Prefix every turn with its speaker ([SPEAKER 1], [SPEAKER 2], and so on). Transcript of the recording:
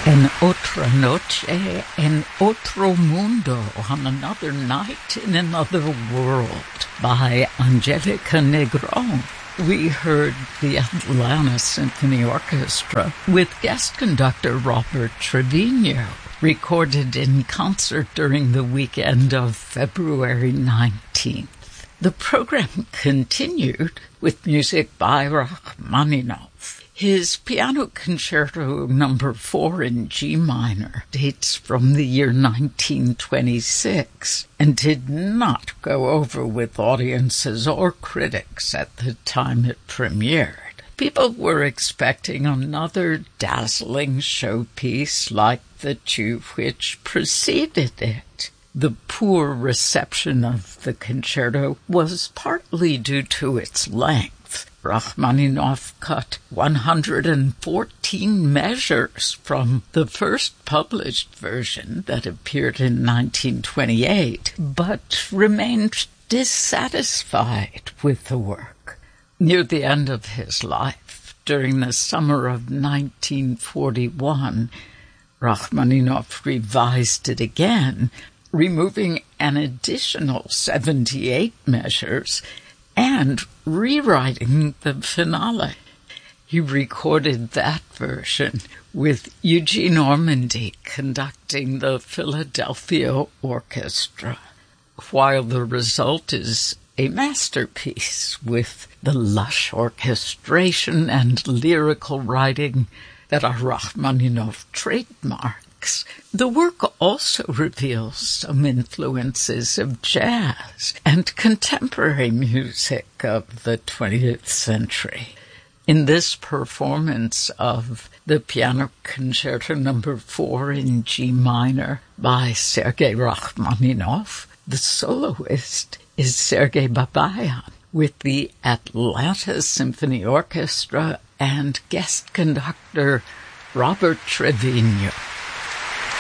[SPEAKER 1] En otra noche, en otro mundo, on another night in another world, by Angelica Negron. We heard the Atlanta Symphony Orchestra with guest conductor Robert Trevino, recorded in concert during the weekend of February 19th. The program continued with music by Rachmaninoff. His Piano Concerto No. 4 in G minor dates from the year 1926 and did not go over with audiences or critics at the time it premiered. People were expecting another dazzling showpiece like the two which preceded it. The poor reception of the concerto was partly due to its length. Rachmaninoff cut 114 measures from the first published version that appeared in 1928, but remained dissatisfied with the work. Near the end of his life, during the summer of 1941, Rachmaninoff revised it again, removing an additional 78 measures and rewriting the finale. He recorded that version with Eugene Ormandy conducting the Philadelphia Orchestra, while the result is a masterpiece with the lush orchestration and lyrical writing that are Rachmaninoff trademarks. The work also reveals some influences of jazz and contemporary music of the 20th century. In this performance of the Piano Concerto No. 4 in G minor by Sergei Rachmaninoff, the soloist is Sergei Babayan with the Atlanta Symphony Orchestra and guest conductor Robert Trevino.